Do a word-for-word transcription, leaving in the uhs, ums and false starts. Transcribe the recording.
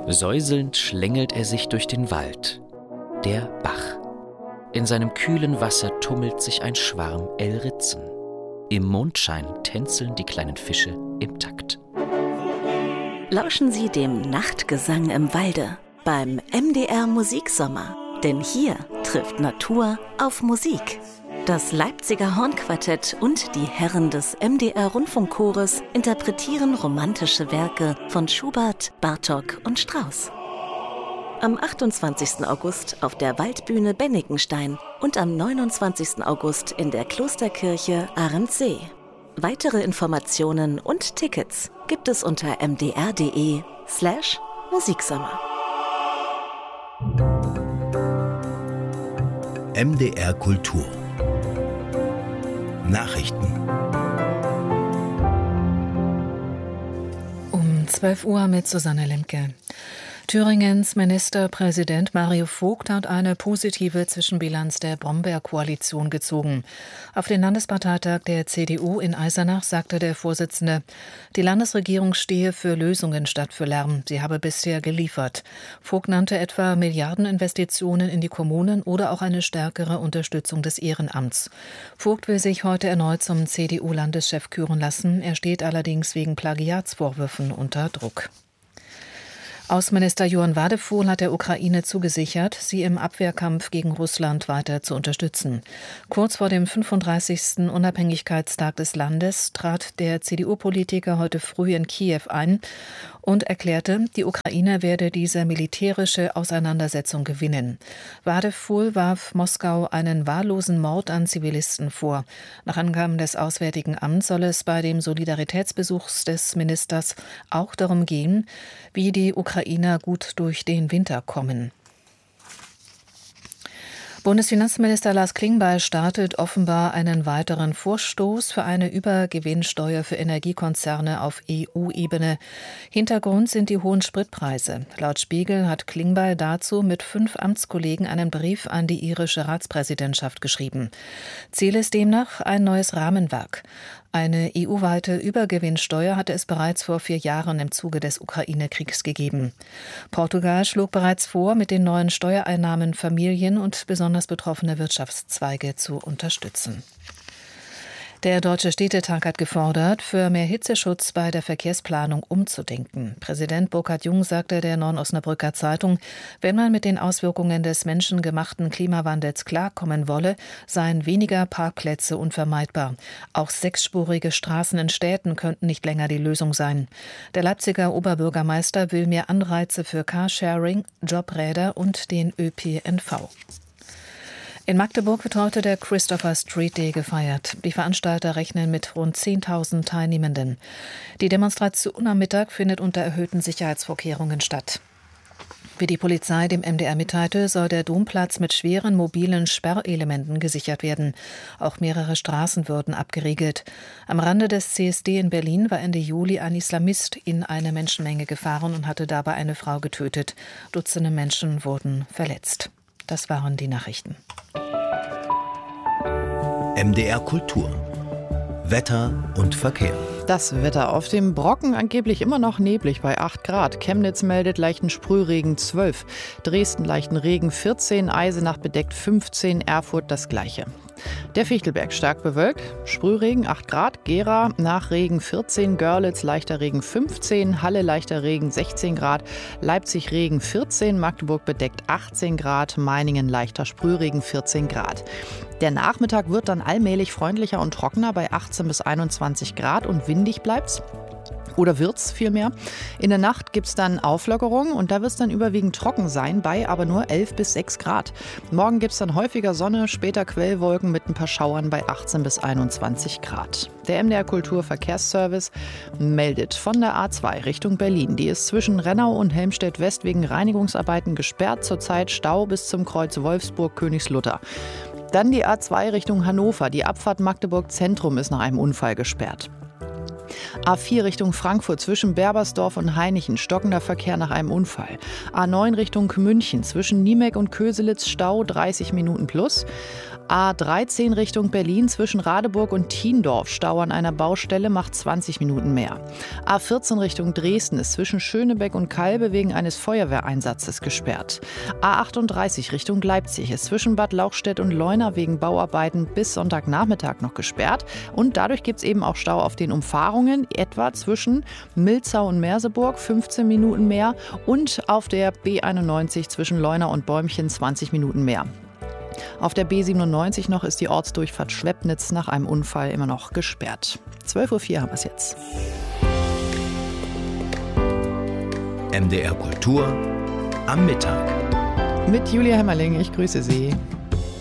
Säuselnd schlängelt er sich durch den Wald. Der Bach. In seinem kühlen Wasser tummelt sich ein Schwarm Elritzen. Im Mondschein tänzeln die kleinen Fische im Takt. Lauschen Sie dem Nachtgesang im Walde beim M D R Musiksommer. Denn hier trifft Natur auf Musik. Das Leipziger Hornquartett und die Herren des M D R-Rundfunkchores interpretieren romantische Werke von Schubert, Bartók und Strauss. Am achtundzwanzigsten August auf der Waldbühne Bennikenstein und am neunundzwanzigsten August in der Klosterkirche Arendsee. Weitere Informationen und Tickets gibt es unter mdr.de slash Musiksommer. M D R Kultur Nachrichten. Um zwölf Uhr mit Susanne Lemke. Thüringens Ministerpräsident Mario Vogt hat eine positive Zwischenbilanz der Brombeer-Koalition gezogen. Auf den Landesparteitag der C D U in Eisenach sagte der Vorsitzende, die Landesregierung stehe für Lösungen statt für Lärm. Sie habe bisher geliefert. Vogt nannte etwa Milliardeninvestitionen in die Kommunen oder auch eine stärkere Unterstützung des Ehrenamts. Vogt will sich heute erneut zum C D U-Landeschef küren lassen. Er steht allerdings wegen Plagiatsvorwürfen unter Druck. Außenminister Johann Wadephul hat der Ukraine zugesichert, sie im Abwehrkampf gegen Russland weiter zu unterstützen. Kurz vor dem fünfunddreißigsten Unabhängigkeitstag des Landes trat der C D U-Politiker heute früh in Kiew ein und erklärte, die Ukraine werde diese militärische Auseinandersetzung gewinnen. Wadephul warf Moskau einen wahllosen Mord an Zivilisten vor. Nach Angaben des Auswärtigen Amts soll es bei dem Solidaritätsbesuch des Ministers auch darum gehen, wie die Ukrainer gut durch den Winter kommen. Bundesfinanzminister Lars Klingbeil startet offenbar einen weiteren Vorstoß für eine Übergewinnsteuer für Energiekonzerne auf E U-Ebene. Hintergrund sind die hohen Spritpreise. Laut Spiegel hat Klingbeil dazu mit fünf Amtskollegen einen Brief an die irische Ratspräsidentschaft geschrieben. Ziel ist demnach ein neues Rahmenwerk. Eine E U-weite Übergewinnsteuer hatte es bereits vor vier Jahren im Zuge des Ukraine-Kriegs gegeben. Portugal schlug bereits vor, mit den neuen Steuereinnahmen Familien und besonders betroffene Wirtschaftszweige zu unterstützen. Der Deutsche Städtetag hat gefordert, für mehr Hitzeschutz bei der Verkehrsplanung umzudenken. Präsident Burkhard Jung sagte der Neuen Osnabrücker Zeitung, wenn man mit den Auswirkungen des menschengemachten Klimawandels klarkommen wolle, seien weniger Parkplätze unvermeidbar. Auch sechsspurige Straßen in Städten könnten nicht länger die Lösung sein. Der Leipziger Oberbürgermeister will mehr Anreize für Carsharing, Jobräder und den Ö P N V. In Magdeburg wird heute der Christopher Street Day gefeiert. Die Veranstalter rechnen mit rund zehntausend Teilnehmenden. Die Demonstration am Mittag findet unter erhöhten Sicherheitsvorkehrungen statt. Wie die Polizei dem M D R mitteilte, soll der Domplatz mit schweren mobilen Sperrelementen gesichert werden. Auch mehrere Straßen würden abgeriegelt. Am Rande des C S D in Berlin war Ende Juli ein Islamist in eine Menschenmenge gefahren und hatte dabei eine Frau getötet. Dutzende Menschen wurden verletzt. Das waren die Nachrichten. M D R Kultur. Wetter und Verkehr. Das Wetter auf dem Brocken angeblich immer noch neblig bei acht Grad. Chemnitz meldet leichten Sprühregen zwölf. Dresden leichten Regen vierzehn. Eisenach bedeckt fünfzehn. Erfurt das Gleiche. Der Fichtelberg stark bewölkt. Sprühregen acht Grad. Gera nach Regen vierzehn. Görlitz leichter Regen fünfzehn. Halle leichter Regen sechzehn Grad. Leipzig Regen vierzehn. Magdeburg bedeckt achtzehn Grad. Meiningen leichter Sprühregen vierzehn Grad. Der Nachmittag wird dann allmählich freundlicher und trockener bei achtzehn bis einundzwanzig Grad und windig bleibt's. Oder wird's vielmehr. In der Nacht gibt's dann Auflockerung und da wird's dann überwiegend trocken sein, bei aber nur elf bis sechs Grad. Morgen gibt's dann häufiger Sonne, später Quellwolken mit ein paar Schauern bei achtzehn bis einundzwanzig Grad. Der M D R Kulturverkehrsservice meldet von der A zwei Richtung Berlin. Die ist zwischen Rennau und Helmstedt West wegen Reinigungsarbeiten gesperrt. Zurzeit Stau bis zum Kreuz Wolfsburg-Königslutter. Dann die A zwei Richtung Hannover. Die Abfahrt Magdeburg Zentrum ist nach einem Unfall gesperrt. A vier Richtung Frankfurt zwischen Berbersdorf und Hainichen, stockender Verkehr nach einem Unfall. A neun Richtung München zwischen Niemek und Köselitz, Stau dreißig Minuten plus. A dreizehn Richtung Berlin zwischen Radeburg und Thiendorf, Stau an einer Baustelle, macht zwanzig Minuten mehr. A vierzehn Richtung Dresden ist zwischen Schönebeck und Kalbe wegen eines Feuerwehreinsatzes gesperrt. A achtunddreißig Richtung Leipzig ist zwischen Bad Lauchstädt und Leuna wegen Bauarbeiten bis Sonntagnachmittag noch gesperrt. Und dadurch gibt es eben auch Stau auf den Umfahrungen, etwa zwischen Milzau und Merseburg, fünfzehn Minuten mehr. Und auf der B einundneunzig zwischen Leuna und Bäumchen zwanzig Minuten mehr. Auf der B siebenundneunzig noch ist die Ortsdurchfahrt Schweppnitz nach einem Unfall immer noch gesperrt. zwölf Uhr vier haben wir es jetzt. M D R Kultur am Mittag. Mit Julia Hemmerling, ich grüße Sie.